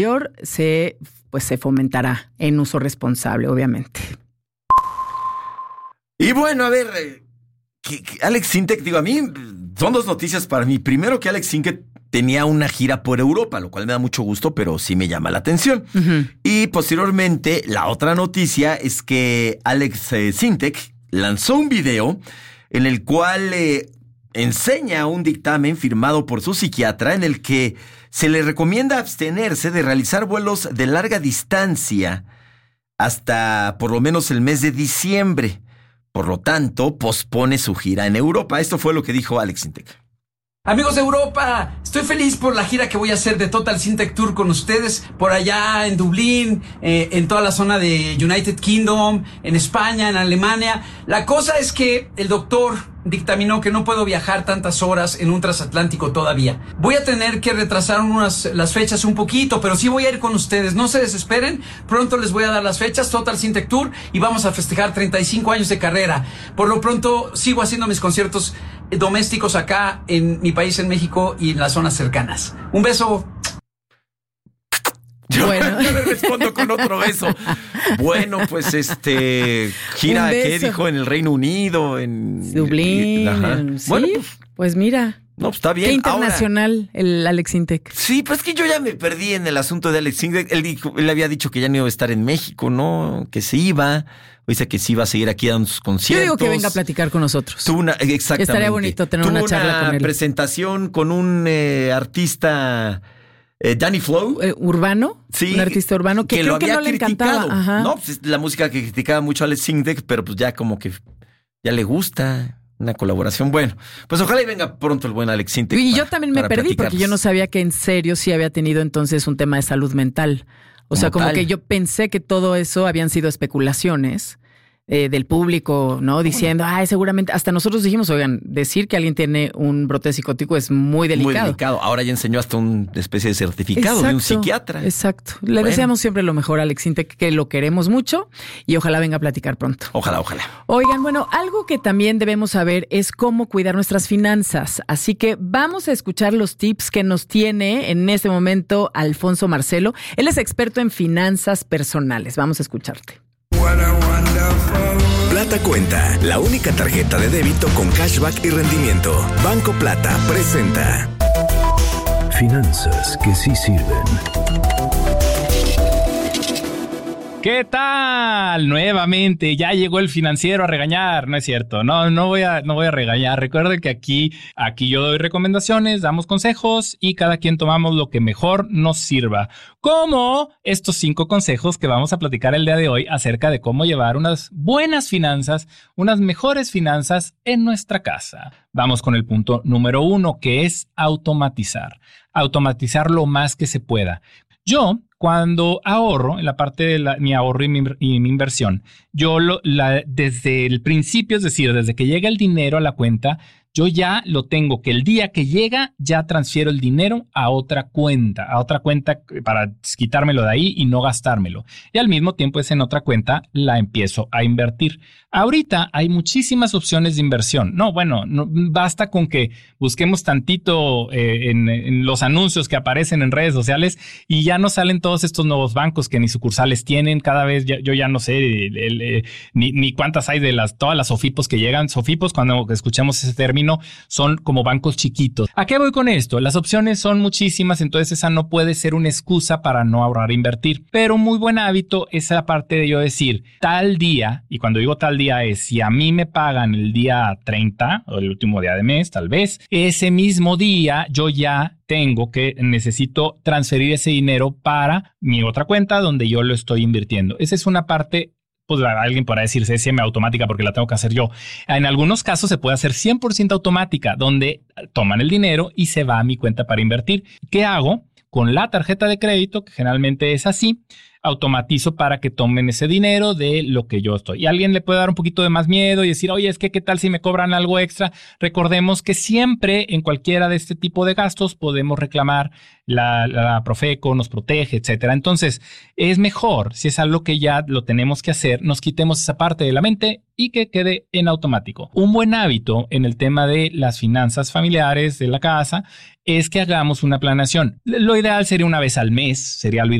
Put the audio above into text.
se fomentará en uso responsable, obviamente. Y bueno, a ver, Alex Sintek, a mí son dos noticias para mí. Primero, que Alex Sintek tenía una gira por Europa, lo cual me da mucho gusto, pero sí me llama la atención. Uh-huh. Y posteriormente, la otra noticia es que Alex Sintek lanzó un video en el cual enseña un dictamen firmado por su psiquiatra en el que se le recomienda abstenerse de realizar vuelos de larga distancia hasta por lo menos el mes de diciembre. Por lo tanto, pospone su gira en Europa. Esto fue lo que dijo Alex Sintek. Amigos de Europa, estoy feliz por la gira que voy a hacer de Total Sintek Tour con ustedes por allá en Dublín, en toda la zona de United Kingdom, en España, en Alemania. La cosa es que el doctor dictaminó que no puedo viajar tantas horas en un transatlántico todavía. Voy a tener que retrasar las fechas un poquito, pero sí voy a ir con ustedes. No se desesperen, pronto les voy a dar las fechas, Total Sintek Tour, y vamos a festejar 35 años de carrera. Por lo pronto sigo haciendo mis conciertos domésticos acá en mi país, en México, y en las zonas cercanas. Un beso. Yo le respondo con otro beso. Bueno, pues gira que dijo en el Reino Unido, en Dublín. ¿Sí? Bueno, pues mira. No, pues está bien. Qué internacional el Alex Sintek. Sí, pues es que yo ya me perdí en el asunto de Alex Sintek. Él había dicho que ya no iba a estar en México, ¿no? Que se iba. Dice que sí iba a seguir aquí dando sus conciertos. Yo digo que venga a platicar con nosotros. Exactamente. Estaría bonito tener una charla con él. Una presentación con un artista... Danny Flow. ¿Urbano? Sí. Un artista urbano que creo que no le encantaba. Ajá. No, pues la música que criticaba mucho a Alex Sintek, pero pues ya como que ya le gusta una colaboración. Bueno, pues ojalá y venga pronto el buen Alex Sintek. Y yo también me perdí porque yo no sabía que en serio sí había tenido entonces un tema de salud mental. O sea, como que yo pensé que todo eso habían sido especulaciones del público, ¿no? Diciendo, seguramente, hasta nosotros dijimos, oigan, decir que alguien tiene un brote psicótico es muy delicado. Muy delicado. Ahora ya enseñó hasta una especie de certificado de un psiquiatra. Exacto. Le deseamos siempre lo mejor a Alex Sintek, que lo queremos mucho y ojalá venga a platicar pronto. Ojalá. Oigan, bueno, algo que también debemos saber es cómo cuidar nuestras finanzas. Así que vamos a escuchar los tips que nos tiene en este momento Alfonso Marcelo. Él es experto en finanzas personales. Vamos a escucharte. Plata Cuenta, la única tarjeta de débito con cashback y rendimiento. Banco Plata presenta Finanzas que sí sirven. ¿Qué tal? Nuevamente, ya llegó el financiero a regañar. No es cierto, no voy a regañar. Recuerden que aquí yo doy recomendaciones, damos consejos y cada quien tomamos lo que mejor nos sirva. Como estos 5 consejos que vamos a platicar el día de hoy acerca de cómo llevar unas buenas finanzas, unas mejores finanzas en nuestra casa. Vamos con el punto número 1, que es automatizar. Automatizar lo más que se pueda. Yo, cuando ahorro, en la parte de mi ahorro y mi inversión, yo desde el principio, es decir, desde que llega el dinero a la cuenta, yo ya lo tengo, que el día que llega ya transfiero el dinero a otra cuenta para quitármelo de ahí y no gastármelo. Y al mismo tiempo en otra cuenta la empiezo a invertir. Ahorita hay muchísimas opciones de inversión. No basta con que busquemos tantito en los anuncios que aparecen en redes sociales y ya nos salen todos estos nuevos bancos que ni sucursales tienen. Cada vez yo ya no sé ni cuántas hay de todas las SOFIPOS que llegan. SOFIPOS, cuando escuchemos ese término, son como bancos chiquitos. ¿A qué voy con esto? Las opciones son muchísimas, entonces esa no puede ser una excusa para no ahorrar e invertir. Pero muy buen hábito es la parte de yo decir tal día, y cuando digo tal día es si a mí me pagan el día 30 o el último día de mes, tal vez, ese mismo día yo ya necesito transferir ese dinero para mi otra cuenta donde yo lo estoy invirtiendo. Esa es una parte. Pues alguien podrá decirse semiautomática porque la tengo que hacer yo. En algunos casos se puede hacer 100% automática, donde toman el dinero y se va a mi cuenta para invertir. ¿Qué hago? Con la tarjeta de crédito, que generalmente es así, automatizo para que tomen ese dinero de lo que yo estoy. Y a alguien le puede dar un poquito de más miedo y decir, oye, es que ¿qué tal si me cobran algo extra? Recordemos que siempre en cualquiera de este tipo de gastos podemos reclamar, la Profeco nos protege, etcétera. Entonces, es mejor, si es algo que ya lo tenemos que hacer, nos quitemos esa parte de la mente y que quede en automático. Un buen hábito en el tema de las finanzas familiares de la casa es que hagamos una planeación. Lo ideal sería una vez al mes, sería lo